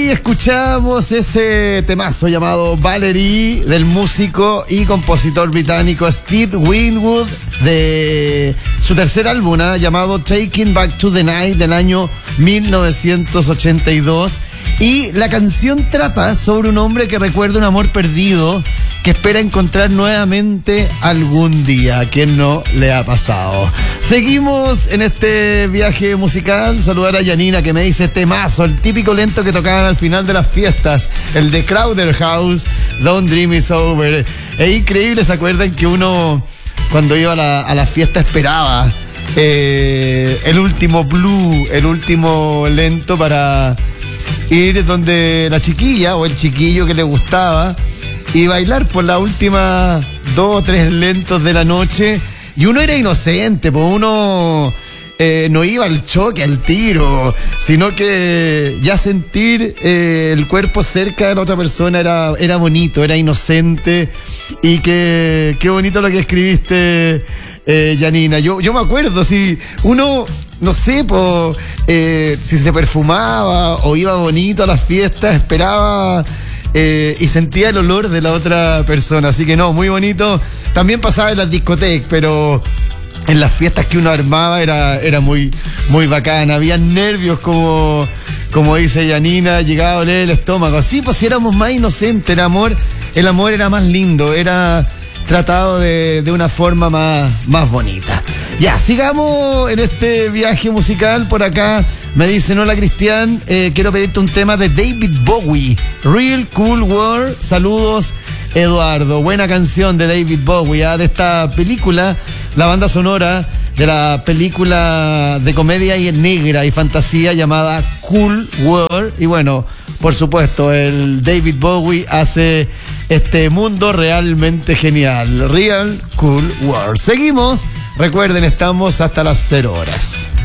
Ahí escuchamos ese temazo llamado Valerie del músico y compositor británico Steve Winwood de su tercer álbum llamado Taking Back to the Night del año 1982. Y la canción trata sobre un hombre que recuerda un amor perdido que espera encontrar nuevamente algún día. ¿A quién no le ha pasado? Seguimos en este viaje musical. Saludar a Yanina que me dice temazo, el típico lento que tocaban al final de las fiestas, el de Crowder House, Don't Dream Is Over. Es increíble, ¿se acuerdan que uno cuando iba a la fiesta esperaba el último blue, el último lento para ir donde la chiquilla o el chiquillo que le gustaba y bailar por las últimas 2 o 3 lentos de la noche? Y uno era inocente, pues uno no iba al choque, al tiro, sino que ya sentir el cuerpo cerca de la otra persona era bonito, era inocente. Y qué bonito lo que escribiste, Yanina. Yo me acuerdo, si uno, no sé, si se perfumaba o iba bonito a las fiestas, esperaba y sentía el olor de la otra persona. Así que no, muy bonito. También pasaba en las discotecas, pero en las fiestas que uno armaba era muy, muy bacana. Había nervios, como dice Yanina, llegaba a oler el estómago. Sí, pues si éramos más inocentes, el amor era más lindo, era tratado de una forma más bonita. Ya, sigamos en este viaje musical. Por acá me dicen: hola Cristian, quiero pedirte un tema de David Bowie, Real Cool World. Saludos, Eduardo. Buena canción de David Bowie, de esta película, la banda sonora de la película de comedia y negra y fantasía llamada Cool World. Y bueno, por supuesto, el David Bowie hace este mundo realmente genial. Real Cool World. Seguimos. Recuerden, estamos hasta las 0 horas.